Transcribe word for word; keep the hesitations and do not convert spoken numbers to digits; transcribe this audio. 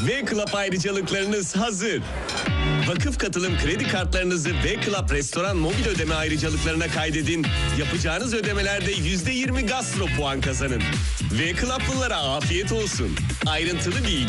V-Club ayrıcalıklarınız hazır. Vakıf katılım kredi kartlarınızı V-Club restoran mobil ödeme ayrıcalıklarına kaydedin. Yapacağınız ödemelerde yüzde yirmi gastro puan kazanın. V-Club'lılara afiyet olsun. Ayrıntılı bilgi